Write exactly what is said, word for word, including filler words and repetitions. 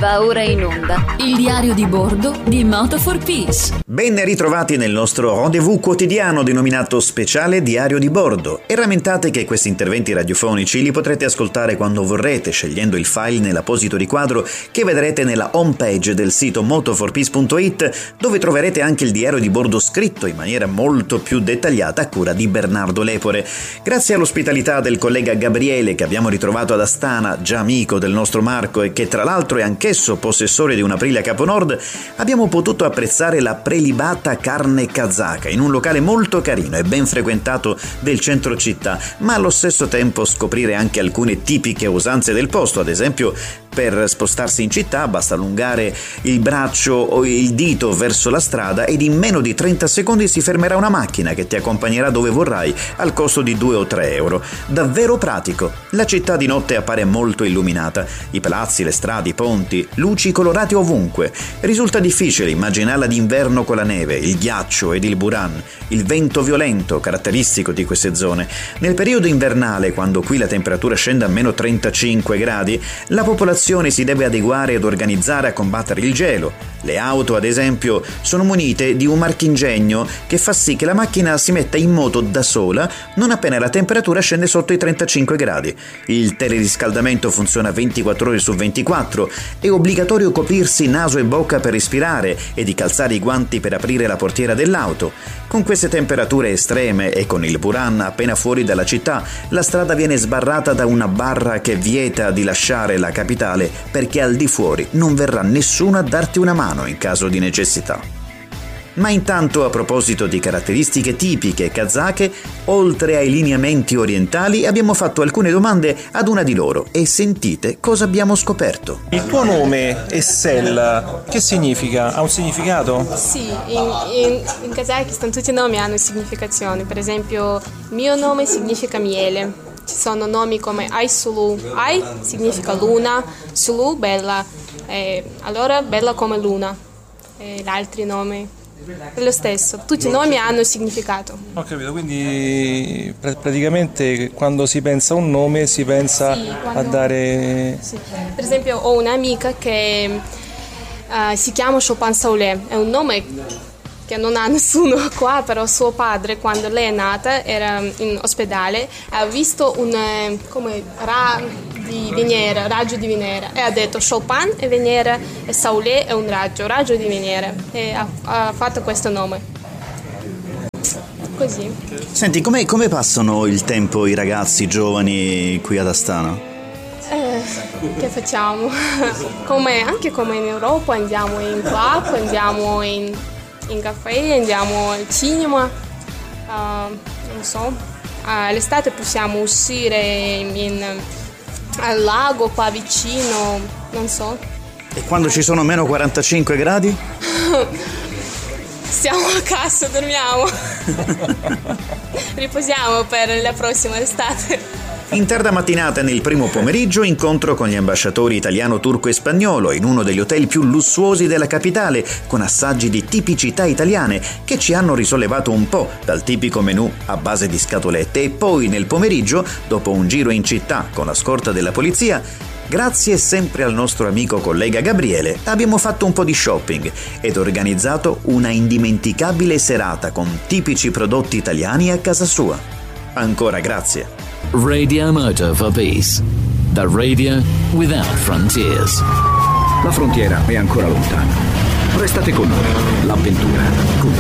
Va ora in onda il diario di bordo di Moto for Peace. Ben ritrovati nel nostro rendezvous quotidiano denominato Speciale Diario di Bordo, e rammentate che questi interventi radiofonici li potrete ascoltare quando vorrete, scegliendo il file nell'apposito riquadro che vedrete nella home page del sito moto for peace punto it, dove troverete anche il diario di bordo scritto in maniera molto più dettagliata a cura di Bernardo Lepore. Grazie all'ospitalità del collega Gabriele, che abbiamo ritrovato ad Astana, già amico del nostro Marco e che tra l'altro è anch'esso possessore di un Aprilia Capo Nord, abbiamo potuto apprezzare la prelibata carne kazaka in un locale molto carino e ben frequentato del centro città, ma allo stesso tempo scoprire anche alcune tipiche usanze del posto. Ad esempio, per spostarsi in città basta allungare il braccio o il dito verso la strada ed in meno di trenta secondi si fermerà una macchina che ti accompagnerà dove vorrai al costo di due o tre euro. Davvero pratico. La città di notte appare molto illuminata. I palazzi, le strade, i ponti, luci colorate ovunque. Risulta difficile immaginarla d'inverno con la neve, il ghiaccio ed il buran, il vento violento caratteristico di queste zone. Nel periodo invernale, quando qui la temperatura scende a meno trentacinque gradi, la popolazione si deve adeguare ed organizzare a combattere il gelo. Le auto, ad esempio, sono munite di un marchingegno che fa sì che la macchina si metta in moto da sola non appena la temperatura scende sotto i trentacinque gradi. Il teleriscaldamento funziona ventiquattro ore su ventiquattro, è obbligatorio coprirsi naso e bocca per respirare e di calzare i guanti per aprire la portiera dell'auto. Con queste temperature estreme e con il buran appena fuori dalla città, la strada viene sbarrata da una barra che vieta di lasciare la capitale perché al di fuori non verrà nessuno a darti una mano in caso di necessità. Ma intanto, a proposito di caratteristiche tipiche kazake, oltre ai lineamenti orientali, abbiamo fatto alcune domande ad una di loro e sentite cosa abbiamo scoperto. Il tuo nome, Essel, che significa? Ha un significato? Sì, in, in, in Kazakistan tutti i nomi hanno significazioni. Per esempio, il mio nome significa miele. Ci sono nomi come Aysulu. Ay significa luna, Sulu bella, eh, allora bella come luna. E gli altri nomi è lo stesso, tutti i nomi hanno significato. Ho capito, quindi pr- praticamente quando si pensa a un nome si pensa sì, quando... a dare... Sì. Per esempio ho un'amica che uh, si chiama Chopin Saulé, è un nome che non ha nessuno qua, però suo padre quando lei è nata era in ospedale, ha visto un come ra di Venere, raggio di Venere, e ha detto Chopin è Venere e Saulé è un raggio, raggio di Venere, e ha, ha fatto questo nome. Così. Senti, come, come passano il tempo i ragazzi giovani qui ad Astana? Eh, che facciamo? Come, anche come in Europa andiamo in club, andiamo in in caffè, andiamo al cinema, uh, non so, uh, all'estate possiamo uscire in, in, al lago qua vicino, non so. E quando ci sono meno quarantacinque gradi? Stiamo a casa, dormiamo, riposiamo per la prossima estate. In tarda mattinata e nel primo pomeriggio incontro con gli ambasciatori italiano, turco e spagnolo in uno degli hotel più lussuosi della capitale, con assaggi di tipicità italiane che ci hanno risollevato un po' dal tipico menù a base di scatolette. E poi nel pomeriggio, dopo un giro in città con la scorta della polizia, grazie sempre al nostro amico collega Gabriele, abbiamo fatto un po' di shopping ed organizzato una indimenticabile serata con tipici prodotti italiani a casa sua. Ancora grazie. Radio Moto for Peace, the radio without frontiers. La frontiera è ancora lontana. Restate con noi, l'avventura continua.